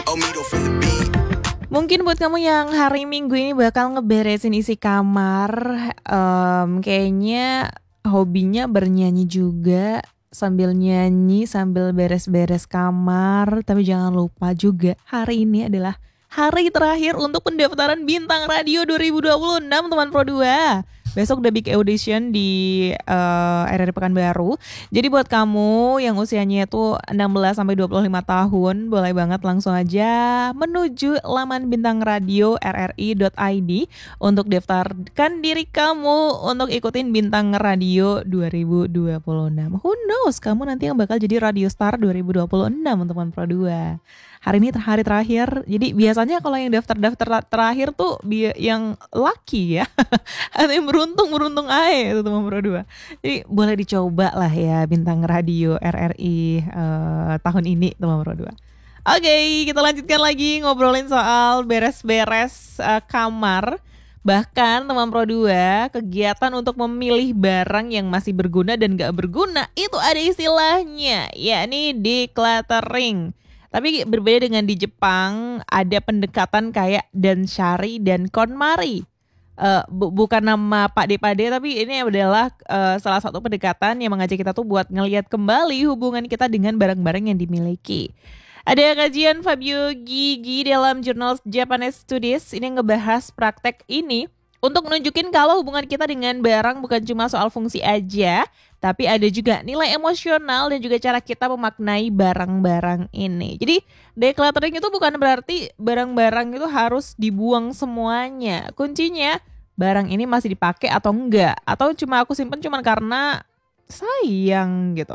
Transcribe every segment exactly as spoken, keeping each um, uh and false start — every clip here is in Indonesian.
Mungkin buat kamu yang hari Minggu ini bakal ngeberesin isi kamar, um, kayaknya hobinya bernyanyi juga, sambil nyanyi, sambil beres-beres kamar. Tapi jangan lupa juga, hari ini adalah hari terakhir untuk pendaftaran Bintang Radio dua ribu dua puluh enam, teman Pro dua. Besok udah big audition di uh, R R I Pekanbaru. Jadi buat kamu yang usianya itu enam belas sampai dua puluh lima tahun, boleh banget langsung aja menuju laman Bintang Radio R R I dot I D untuk daftarkan diri kamu untuk ikutin Bintang Radio dua ribu dua puluh enam. Who knows, kamu nanti yang bakal jadi Radio Star dua ribu dua puluh enam, teman Pro dua. Hari ini ter- hari terakhir. Jadi biasanya kalau yang daftar-daftar terakhir tuh bi- yang lucky ya. Atau yang beruntung-beruntung aja itu, teman Pro dua. Jadi boleh dicoba lah ya Bintang Radio R R I uh, tahun ini, teman Pro dua. Oke, okay, kita lanjutkan lagi ngobrolin soal beres-beres uh, kamar. Bahkan teman Pro dua, kegiatan untuk memilih barang yang masih berguna dan gak berguna itu ada istilahnya, yakni decluttering. Tapi berbeda dengan di Jepang, ada pendekatan kayak Danshari dan KonMari. Uh, bu- bukan nama Pak Depade, tapi ini adalah uh, salah satu pendekatan yang mengajak kita tuh buat ngelihat kembali hubungan kita dengan barang-barang yang dimiliki. Ada kajian Fabio Gigi dalam jurnal Japanese Studies ini ngebahas praktek ini untuk menunjukin kalau hubungan kita dengan barang bukan cuma soal fungsi aja, tapi ada juga nilai emosional dan juga cara kita memaknai barang-barang ini. Jadi decluttering itu bukan berarti barang-barang itu harus dibuang semuanya. Kuncinya barang ini masih dipakai atau enggak, atau cuma aku simpen cuma karena sayang gitu.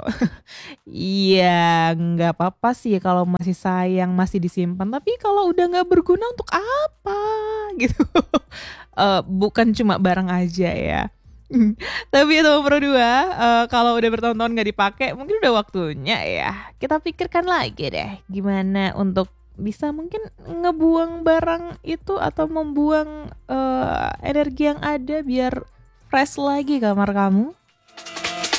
Iya, nggak apa-apa sih kalau masih sayang, masih disimpan. Tapi kalau udah nggak berguna untuk apa gitu. Eh, bukan cuma barang aja ya. Tapi ya teman Pro dua, uh, kalau udah bertahun-tahun nggak dipakai, mungkin udah waktunya ya kita pikirkan lagi deh gimana untuk bisa mungkin ngebuang barang itu atau membuang uh, energi yang ada biar fresh lagi kamar kamu.